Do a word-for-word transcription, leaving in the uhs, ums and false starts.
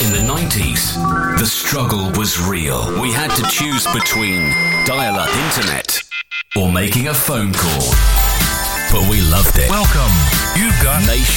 In the nineties, the struggle was real. We had to choose between dial-up internet or making a phone call. But we loved it. Welcome. You've got Nation